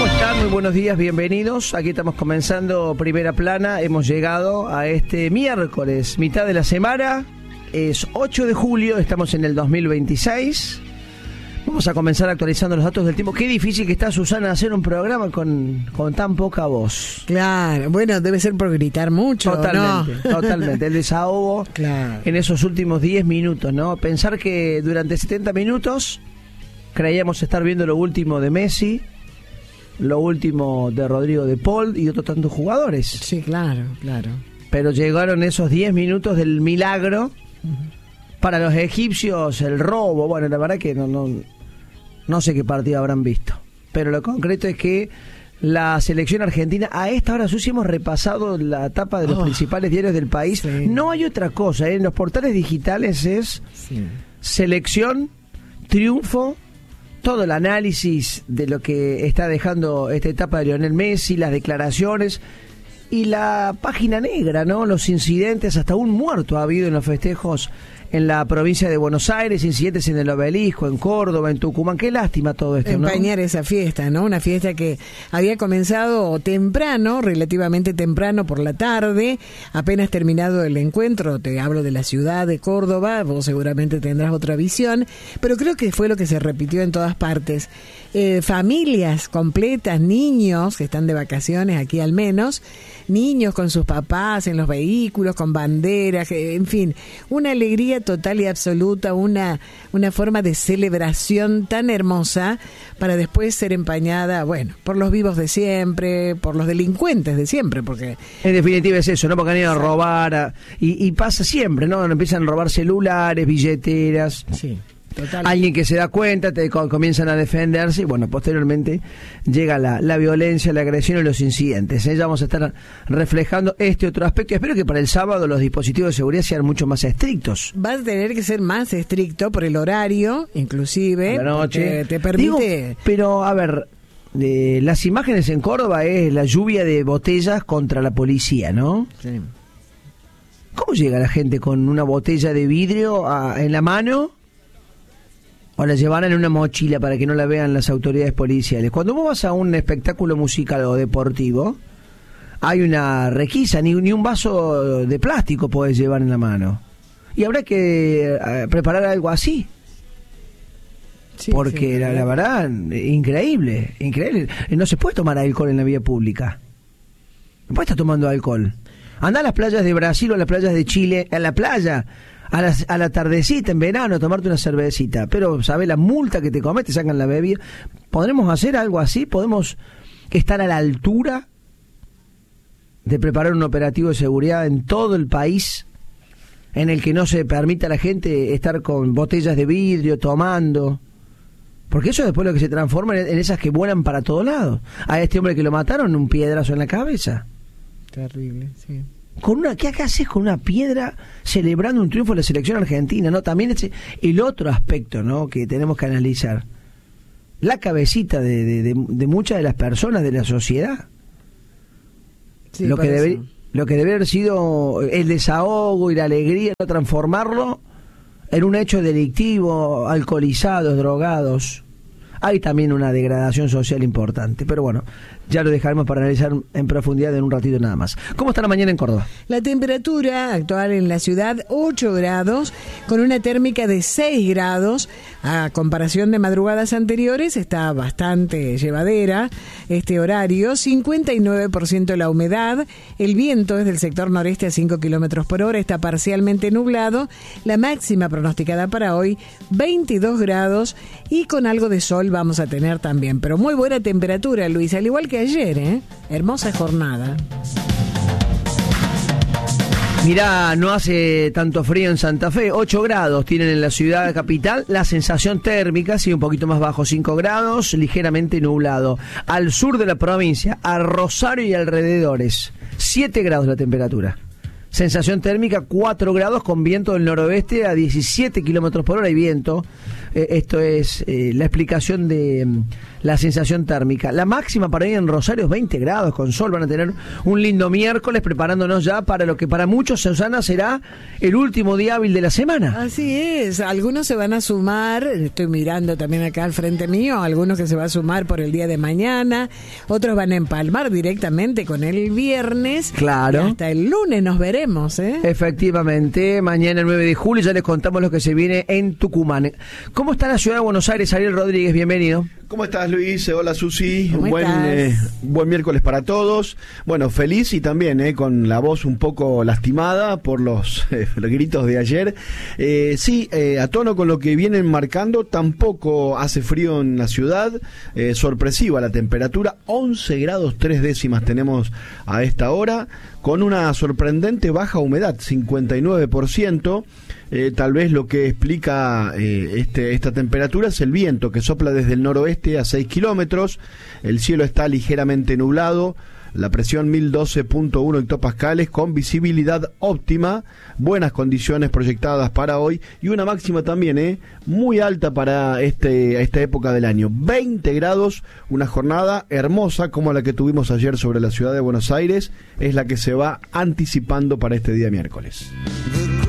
¿Cómo están? Muy buenos días, bienvenidos. Aquí estamos comenzando Primera Plana. Hemos llegado a este miércoles, mitad de la semana. Es 8 de julio, estamos en el 2026. Vamos a comenzar actualizando los datos del tiempo. Qué difícil que está, Susana, hacer un programa con tan poca voz. Claro, bueno, debe ser por gritar mucho. Totalmente, ¿no? Totalmente. El desahogo en esos últimos 10 minutos, ¿no? Pensar que durante 70 minutos creíamos estar viendo lo último de Messi, lo último de Rodrigo de Paul y otros tantos jugadores. Sí, claro. Pero llegaron esos 10 minutos del milagro. Para los egipcios, el robo, bueno, la verdad que no sé qué partido habrán visto. Pero lo concreto es que la selección argentina, a esta hora, Susi, hemos repasado la tapa de los principales diarios del país. Sí. No hay otra cosa, ¿eh? En los portales digitales es selección, triunfo, todo el análisis de lo que está dejando esta etapa de Lionel Messi, las declaraciones y la página negra, ¿no? Los incidentes, hasta un muerto ha habido en los festejos en la provincia de Buenos Aires, incidentes en el Obelisco, en Córdoba, en Tucumán. Qué lástima todo esto, ¿no? Empañar esa fiesta, ¿no? Una fiesta que había comenzado temprano, relativamente temprano por la tarde, apenas terminado el encuentro. Te hablo de la ciudad de Córdoba, vos seguramente tendrás otra visión, pero creo que fue lo que se repitió en todas partes. Familias completas, niños que están de vacaciones aquí al menos, niños con sus papás en los vehículos, con banderas, en fin, una alegría total y absoluta, una forma de celebración tan hermosa para después ser empañada, bueno, por los vivos de siempre, por los delincuentes de siempre, porque en definitiva es eso, ¿no? Porque han ido a robar y pasa siempre, ¿no? Empiezan a robar celulares, billeteras. Sí. Total. Alguien que se da cuenta, comienzan a defenderse y bueno, posteriormente llega la violencia, la agresión y los incidentes. Ya vamos a estar reflejando este otro aspecto. Espero que para el sábado los dispositivos de seguridad sean mucho más estrictos. Vas a tener que ser más estricto por el horario, inclusive, la noche. Te permite... Digo, pero a ver, las imágenes en Córdoba es la lluvia de botellas contra la policía, ¿no? Sí. ¿Cómo llega la gente con una botella de vidrio en la mano? O la llevarán en una mochila para que no la vean las autoridades policiales. Cuando vos vas a un espectáculo musical o deportivo, hay una requisa, ni un vaso de plástico podés llevar en la mano. Y habrá que preparar algo así. Sí, porque la verdad, increíble. No se puede tomar alcohol en la vía pública. No puedes estar tomando alcohol. Andá a las playas de Brasil o a las playas de Chile, a la playa, a la tardecita, en verano, a tomarte una cervecita. Pero, ¿sabes? La multa que te comes, te sacan la bebida. ¿Podremos hacer algo así? ¿Podemos estar a la altura de preparar un operativo de seguridad en todo el país en el que no se permita a la gente estar con botellas de vidrio, tomando? Porque eso después lo que se transforma en esas que vuelan para todos lados. A este hombre que lo mataron, un piedrazo en la cabeza. Terrible, sí. ¿Qué haces con una piedra celebrando un triunfo de la selección argentina? ¿No? También el otro aspecto, ¿no?, que tenemos que analizar. La cabecita de muchas de las personas de la sociedad. Sí, lo que debería haber sido el desahogo y la alegría, no transformarlo en un hecho delictivo, alcoholizados, drogados. Hay también una degradación social importante, pero bueno, ya lo dejaremos para analizar en profundidad en un ratito nada más. ¿Cómo está la mañana en Córdoba? La temperatura actual en la ciudad, 8 grados, con una térmica de 6 grados. A comparación de madrugadas anteriores, está bastante llevadera este horario. 59% la humedad. El viento es del sector noreste a 5 kilómetros por hora. Está parcialmente nublado. La máxima pronosticada para hoy, 22 grados. Y con algo de sol vamos a tener también. Pero muy buena temperatura, Luis, al igual que ayer, ¿eh? Hermosa jornada. Mirá, no hace tanto frío en Santa Fe, 8 grados tienen en la ciudad capital, la sensación térmica sigue un poquito más bajo, 5 grados, ligeramente nublado. Al sur de la provincia, a Rosario y alrededores, 7 grados la temperatura. sensación térmica 4 grados con viento del noroeste a 17 kilómetros por hora y viento. Esto es la explicación de la sensación térmica. La máxima para ir en Rosario es 20 grados con sol. Van a tener un lindo miércoles preparándonos ya para lo que para muchos, Susana, será el último día hábil de la semana. Así es, algunos se van a sumar, estoy mirando también acá al frente mío, algunos que se van a sumar por el día de mañana, otros van a empalmar directamente con el viernes. Claro. Y hasta el lunes nos veremos, ¿eh? Efectivamente, mañana el 9 de julio ya les contamos lo que se viene en Tucumán. ¿Cómo está la ciudad de Buenos Aires? Ariel Rodríguez, bienvenido. ¿Cómo estás, Luis? Hola, Susi. Un buen miércoles para todos. Bueno, feliz y también con la voz un poco lastimada por los gritos de ayer. Sí, a tono con lo que vienen marcando, tampoco hace frío en la ciudad. Sorpresiva la temperatura, 11 grados 3 décimas tenemos a esta hora, con una sorprendente baja humedad, 59%. Tal vez lo que explica esta temperatura es el viento que sopla desde el noroeste a 6 kilómetros, el cielo está ligeramente nublado, la presión 1012.1 hectopascales con visibilidad óptima, buenas condiciones proyectadas para hoy y una máxima también muy alta para esta época del año, 20 grados, una jornada hermosa como la que tuvimos ayer sobre la ciudad de Buenos Aires, es la que se va anticipando para este día miércoles.